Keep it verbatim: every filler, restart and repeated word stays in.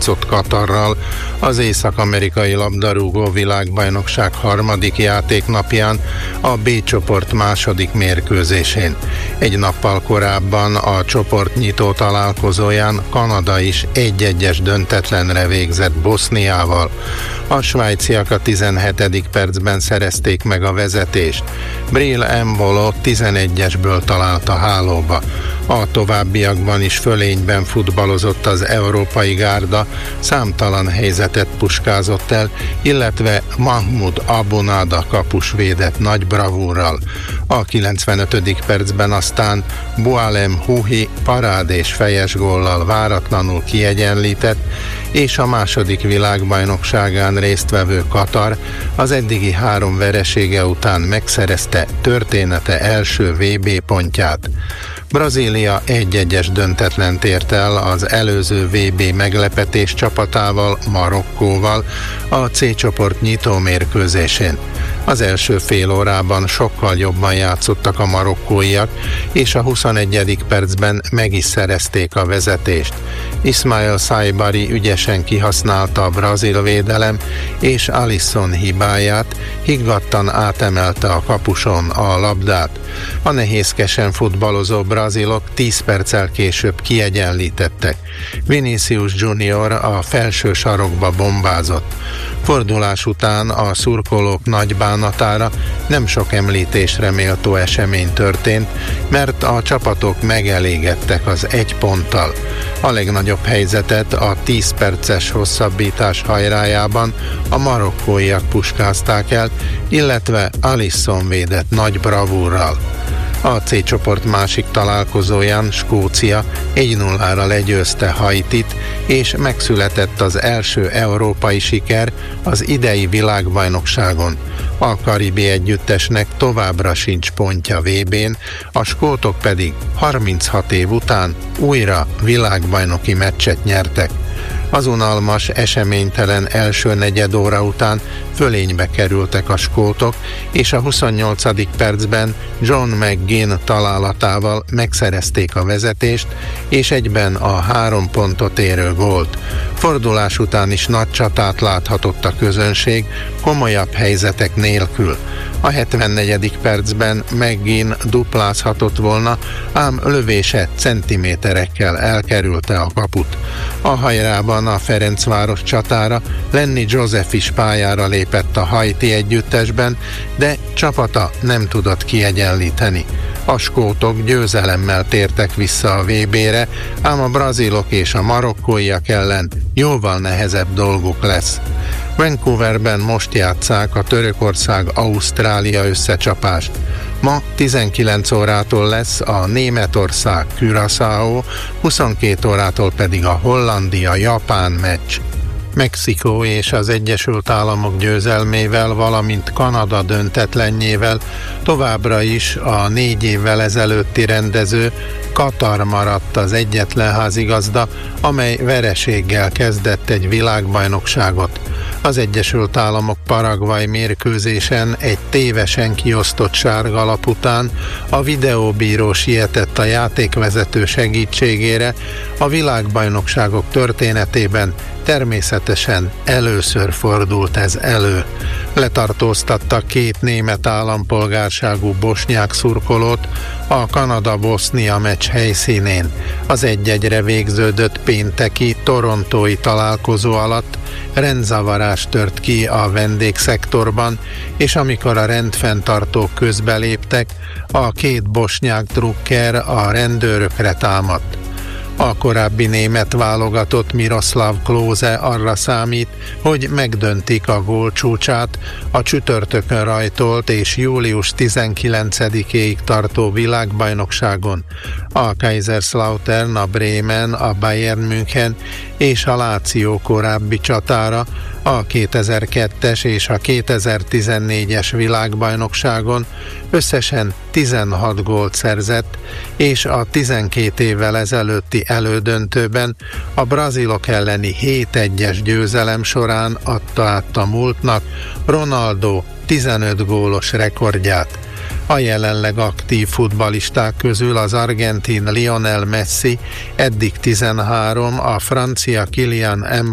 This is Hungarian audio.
játszott Katarral az észak-amerikai labdarúgó világbajnokság harmadik játéknapján a B csoport második mérkőzésén. Egy nappal korábban a csoport nyitó találkozóján Kanada is egy-egyes döntetlenre végzett Boszniával. A svájciak a tizenhetedik percben szerezték meg a vezetést. Bril Embolo tizenegyesből talált a hálóba. A továbbiakban is fölényben futballozott az európai gárda, számtalan helyzetet puskázott el, illetve Mahmoud Abunada kapus védett nagy bravúrral. A kilencvenötödik percben aztán Boualem Huhi parád és fejes góllal váratlanul kiegyenlített, és a második világbajnokságán résztvevő Katar az eddigi három veresége után megszerezte története első vé bé pontját. Brazília egy-egyes döntetlent ért el az előző vé bé meglepetés csapatával, Marokkóval a C csoport nyitó mérkőzésén. Az első fél órában sokkal jobban játszottak a marokkóiak, és a huszonegyedik percben meg is szerezték a vezetést. Ismail Saibari ügyesen kihasználta a brazil védelem, és Alisson hibáját, higgadtan átemelte a kapuson a labdát. A nehézkesen futballozó brazilok tíz perccel később kiegyenlítettek. Vinicius Junior a felső sarokba bombázott. Fordulás után a szurkolók nagy bánatára nem sok említésre méltó esemény történt, mert a csapatok megelégedtek az egy ponttal. A legnagyobb helyzetet a tíz perces hosszabbítás hajrájában a marokkóiak puskázták el, illetve Alisson védett nagy bravúrral. A C csoport másik találkozóján Skócia egy nullára legyőzte Haitit, és megszületett az első európai siker az idei világbajnokságon. A karibi együttesnek továbbra sincs pontja vé bén, a skótok pedig harminchat év után újra világbajnoki meccset nyertek. Az unalmas, eseménytelen első negyed óra után fölénybe kerültek a skótok, és a huszonnyolcadik percben John McGinn találatával megszerezték a vezetést, és egyben a három pontot érő gólt. Fordulás után is nagy csatát láthatott a közönség, komolyabb helyzetek nélkül. A hetvennegyedik percben McGinn duplázhatott volna, ám lövése centiméterekkel elkerülte a kaput. A hajrában a Ferencváros csatára Lenny Joseph is pályára lépett a haiti együttesben, de csapata nem tudott kiegyenlíteni. A skótok győzelemmel tértek vissza a vé bére, ám a brazilok és a marokkóiak ellen jóval nehezebb dolguk lesz. Vancouverben most játsszák a Törökország-Ausztrália összecsapást. Ma tizenkilenc órától lesz a Németország-Curaçao, huszonkét órától pedig a Hollandia-Japán meccs. Mexikó és az Egyesült Államok győzelmével, valamint Kanada döntetlenjével továbbra is a négy évvel ezelőtti rendező Katar maradt az egyetlen házigazda, amely vereséggel kezdett egy világbajnokságot. Az Egyesült Államok Paraguay mérkőzésen egy tévesen kiosztott sárga lap után a videóbíró sietett a játékvezető segítségére. A világbajnokságok történetében természetesen először fordult ez elő. Letartóztatta két német állampolgárságú bosnyák szurkolót a Kanada-Bosznia meccs helyszínén. Az egy-egyre végződött pénteki torontói találkozó alatt rendzavarás tört ki a vendégszektorban, és amikor a rendfenntartók közbeléptek, a két bosnyák drukker a rendőrökre támadt. A korábbi német válogatott Miroslav Klose arra számít, hogy megdöntik a gólcsúcsát a csütörtökön rajtolt és július tizenkilencedikéig tartó világbajnokságon. A Kaiserslautern, a Bremen, a Bayern München és a Lazio korábbi csatára a kétezer-kettes és a kétezer-tizennégyes világbajnokságon összesen tizenhat gólt szerzett, és a tizenkét évvel ezelőtti elődöntőben a brazilok elleni hét egyes győzelem során adta át a múltnak Ronaldo tizenöt gólos rekordját. A jelenleg aktív futballisták közül az argentin Lionel Messi eddig tizenhárom, a francia Kylian